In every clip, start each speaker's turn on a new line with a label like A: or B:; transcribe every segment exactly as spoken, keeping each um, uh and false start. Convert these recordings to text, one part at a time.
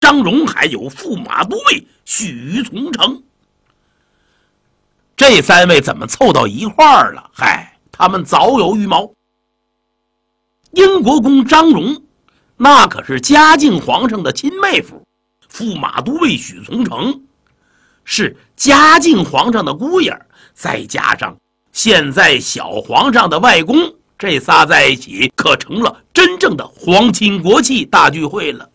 A: 张荣，还有驸马都尉许从成。这三位怎么凑到一块儿了？嗨，他们早有预谋。英国公张荣那可是嘉靖皇上的亲妹夫，驸马都尉许从成是嘉靖皇上的姑爷，再加上现在小皇上的外公，这仨在一起可成了真正的皇亲国戚大聚会了。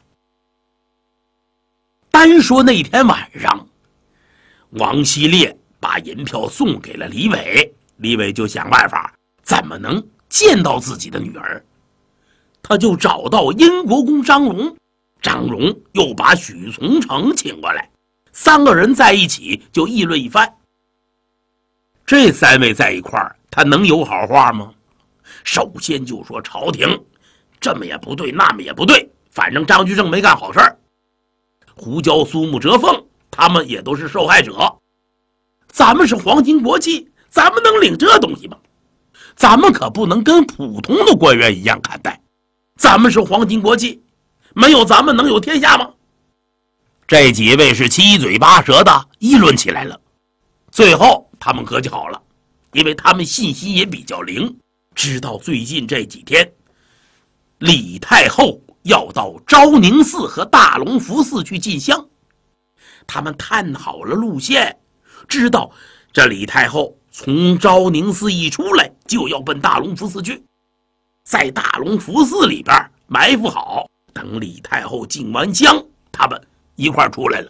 A: 单说那天晚上，王希烈把银票送给了李伟，李伟就想办法怎么能见到自己的女儿，他就找到英国公张荣，张荣又把许从成请过来，三个人在一起就议论一番。这三位在一块儿，他能有好话吗？首先就说朝廷这么也不对，那么也不对，反正张居正没干好事儿，胡椒、苏木、折凤他们也都是受害者。咱们是皇亲国戚，咱们能领这东西吗？咱们可不能跟普通的官员一样看待，咱们是皇亲国戚，没有咱们能有天下吗？这几位是七嘴八舌的议论起来了，最后他们和好了，因为他们信息也比较灵，知道最近这几天李太后要到昭宁寺和大隆福寺去进香，他们探好了路线，知道这李太后从昭宁寺一出来就要奔大隆福寺去，在大隆福寺里边埋伏好，等李太后进完香，他们一块出来了。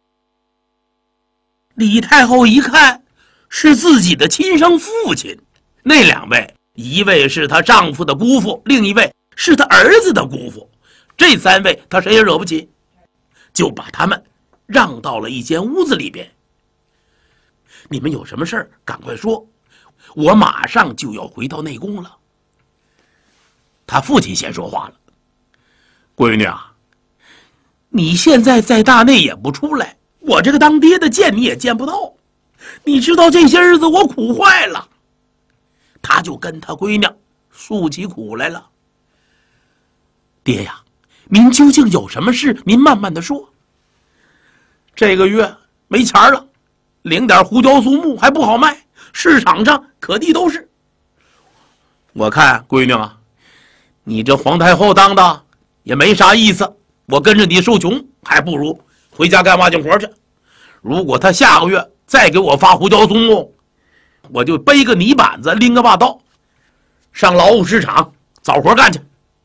A: 李太后一看是自己的亲生父亲，那两位，一位是她丈夫的姑父，另一位是她儿子的姑父，这三位她谁也惹不起，就把他们让到了一间屋子里边。你们有什么事儿赶快说，我马上就要回到内宫了。他父亲先说话了：闺女啊，你现在在大内也不出来，我这个当爹的见你也见不到，你知道这些日子我苦坏了。他就跟他闺娘诉起苦来了。爹呀，您究竟有什么事？您慢慢的说。这个月没钱了，领点胡椒苏木还不好卖，市场上可地都是。我看闺女啊，你这皇太后当的也没啥意思，我跟着你受穷，还不如回家干挖井活去。如果他下个月再给我发胡椒苏木，我就背个泥板子，拎个把刀，上劳务市场找活干去。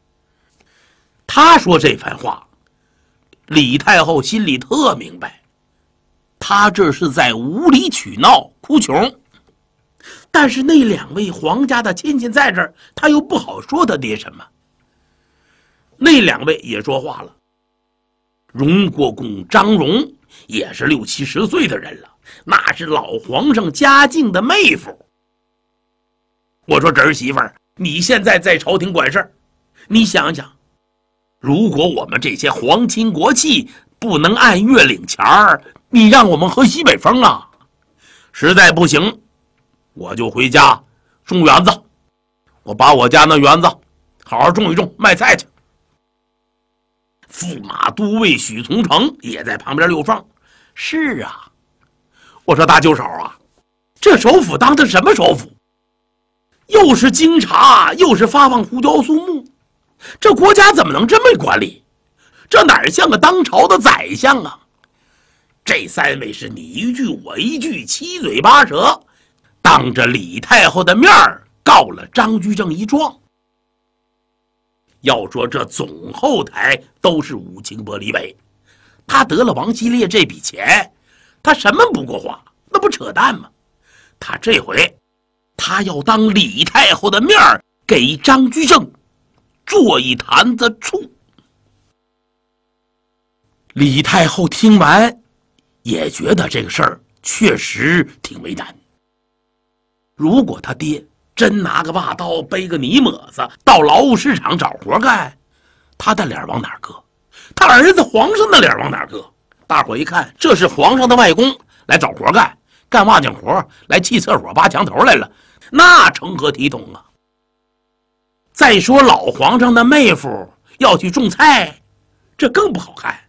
A: 他说这番话，李太后心里特明白，他这是在无理取闹哭穷。但是那两位皇家的亲戚在这儿，他又不好说他爹什么。那两位也说话了，荣国公张荣也是六七十岁的人了，那是老皇上嘉靖的妹夫。我说侄儿媳妇儿，你现在在朝廷管事儿，你想想，如果我们这些皇亲国戚不能按月领钱儿，你让我们喝西北风啊？实在不行，我就回家种园子，我把我家那园子好好种一种，卖菜去。驸马都尉许从成也在旁边溜缝。是啊，我说大舅嫂啊，这首府当的什么首府？又是京察，又是发放胡椒苏木，这国家怎么能这么管理？这哪像个当朝的宰相啊？这三位是你一句我一句，七嘴八舌，当着李太后的面告了张居正一状。要说这总后台都是武清伯李伟，他得了王希烈这笔钱，他什么不过话？那不扯淡吗？他这回他要当李太后的面给张居正做一坛子醋。李太后听完也觉得这个事儿确实挺为难。如果他爹真拿个把刀背个泥抹子到劳务市场找活干，他的脸往哪搁？他儿子皇上的脸往哪搁？大伙一看，这是皇上的外公来找活干，干挖井活，来砌厕所扒墙头来了，那成何体统啊？再说老皇上的妹夫要去种菜，这更不好看。